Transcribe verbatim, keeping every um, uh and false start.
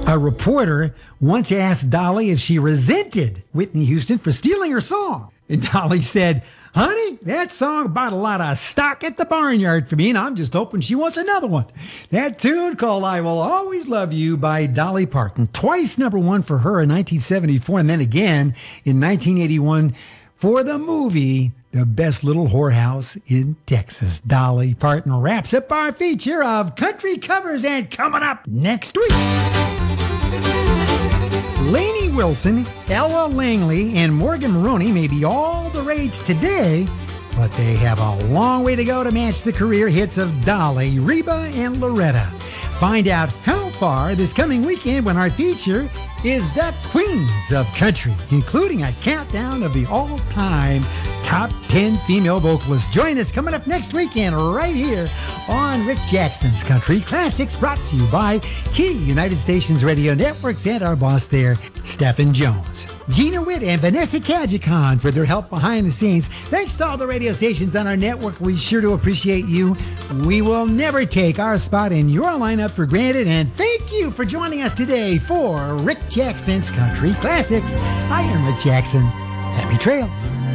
A reporter once asked Dolly if she resented Whitney Houston for stealing her song. And Dolly said, "Honey, that song bought a lot of stock at the barnyard for me, and I'm just hoping she wants another one." That tune called "I Will Always Love You" by Dolly Parton. Twice number one for her in nineteen seventy-four, and then again in nineteen eighty-one for the movie The Best Little Whorehouse in Texas. Dolly Parton wraps up our feature of country covers, and coming up next week, Lainey Wilson, Ella Langley, and Morgan Rooney may be all the rage today, but they have a long way to go to match the career hits of Dolly, Reba, and Loretta. Find out how far this coming weekend when our feature is the Queens of Country, including a countdown of the all-time top ten female vocalists. Join us coming up next weekend right here on Rick Jackson's Country Classics, brought to you by Key United Stations Radio Networks and our boss there, Stephen Jones. Gina Witt and Vanessa Kajikhan for their help behind the scenes. Thanks to all the radio stations on our network. We sure do appreciate you. We will never take our spot in your lineup for granted, and thank you for joining us today for Rick Jackson's Country Classics. I am Rick Jackson. Happy trails.